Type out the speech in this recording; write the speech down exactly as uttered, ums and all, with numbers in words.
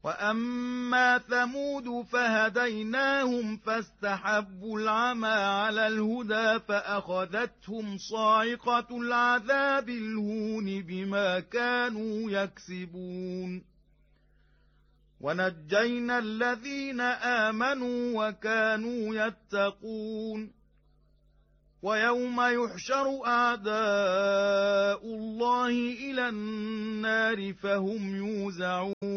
وأما ثمود فهديناهم فاستحبوا العمى على الهدى فأخذتهم صاعقة العذاب الهون بما كانوا يكسبون ونجينا الذين آمنوا وكانوا يتقون ويوم يحشر أعداء الله إلى النار فهم يوزعون